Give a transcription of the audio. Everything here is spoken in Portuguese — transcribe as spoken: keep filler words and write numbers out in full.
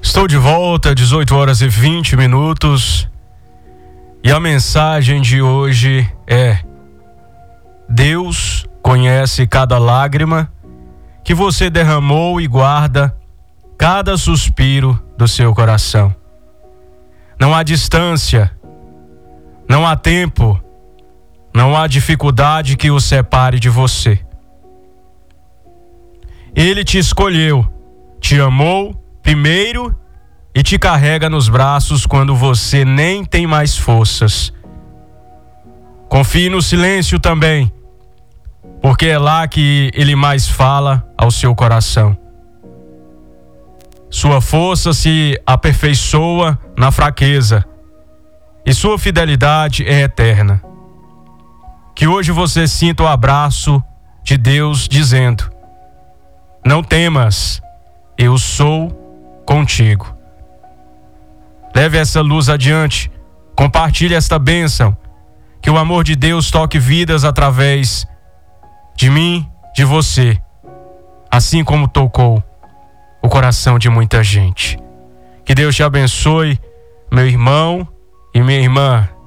Estou de volta, dezoito horas e vinte minutos. E a mensagem de hoje é: Deus conhece cada lágrima que você derramou e guarda cada suspiro do seu coração. Não há distância, não há tempo, não há dificuldade que o separe de você. Ele te escolheu, te amou primeiro e te carrega nos braços quando você nem tem mais forças. Confie no silêncio também, porque é lá que ele mais fala ao seu coração. Sua força se aperfeiçoa na fraqueza e sua fidelidade é eterna. Que hoje você sinta o abraço de Deus dizendo: não temas, eu sou contigo. Leve essa luz adiante, compartilhe esta bênção, que o amor de Deus toque vidas através de mim, de você, assim como tocou o coração de muita gente. Que Deus te abençoe, meu irmão e minha irmã.